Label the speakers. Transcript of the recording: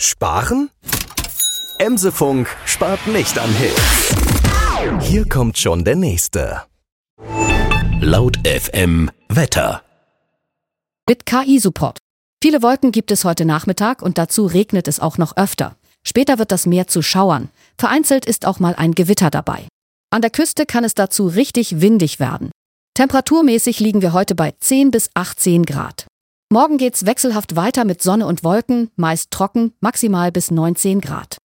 Speaker 1: Sparen? Emsefunk spart nicht an Hits. Hier kommt schon der nächste. Laut FM Wetter.
Speaker 2: Mit KI-Support. Viele Wolken gibt es heute Nachmittag und dazu regnet es auch noch öfter. Später wird das Meer zu Schauern. Vereinzelt ist auch mal ein Gewitter dabei. An der Küste kann es dazu richtig windig werden. Temperaturmäßig liegen wir heute bei 10 bis 18 Grad. Morgen geht's wechselhaft weiter mit Sonne und Wolken, meist trocken, maximal bis 19 Grad.